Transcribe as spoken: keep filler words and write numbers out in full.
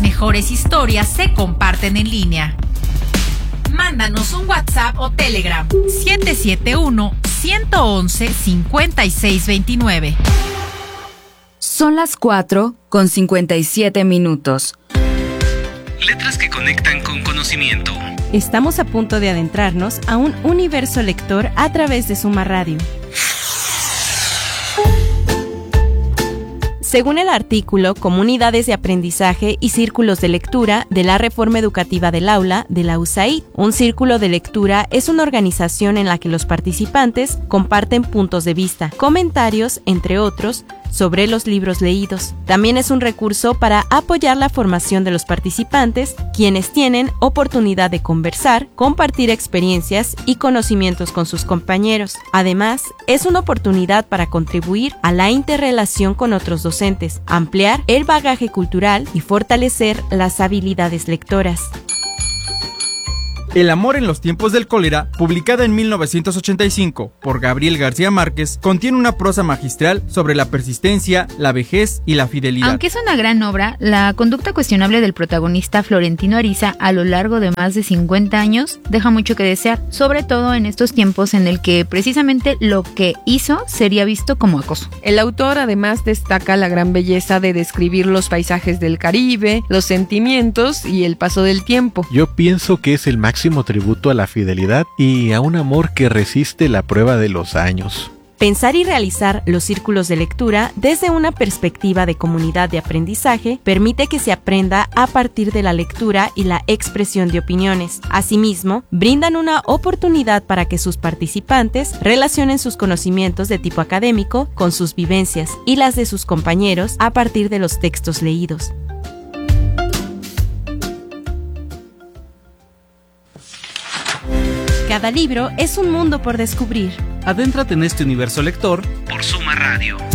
mejores historias se comparten en línea. Mándanos un WhatsApp o Telegram siete siete uno, uno uno uno, cinco seis dos nueve. Son las cuatro con cincuenta y siete minutos. Letras que conectan con conocimiento. Estamos a punto de adentrarnos a un universo lector a través de Suma Radio. Según el artículo Comunidades de Aprendizaje y Círculos de Lectura de la Reforma Educativa del Aula de la U S A I D, un círculo de lectura es una organización en la que los participantes comparten puntos de vista, comentarios, entre otros, sobre los libros leídos. También es un recurso para apoyar la formación de los participantes, quienes tienen oportunidad de conversar, compartir experiencias y conocimientos con sus compañeros. Además, es una oportunidad para contribuir a la interrelación con otros docentes, ampliar el bagaje cultural y fortalecer las habilidades lectoras. El amor en los tiempos del cólera, publicada en mil novecientos ochenta y cinco por Gabriel García Márquez, contiene una prosa magistral sobre la persistencia, la vejez y la fidelidad. Aunque es una gran obra, la conducta cuestionable del protagonista Florentino Ariza a lo largo de más de cincuenta años deja mucho que desear, sobre todo en estos tiempos en el que precisamente lo que hizo sería visto como acoso. El autor además destaca la gran belleza de describir los paisajes del Caribe, los sentimientos y el paso del tiempo. Yo pienso que es el máximo tributo a la fidelidad y a un amor que resiste la prueba de los años. Pensar y realizar los círculos de lectura desde una perspectiva de comunidad de aprendizaje permite que se aprenda a partir de la lectura y la expresión de opiniones. Asimismo, brindan una oportunidad para que sus participantes relacionen sus conocimientos de tipo académico con sus vivencias y las de sus compañeros a partir de los textos leídos. Cada libro es un mundo por descubrir. Adéntrate en este universo lector por Suma Radio.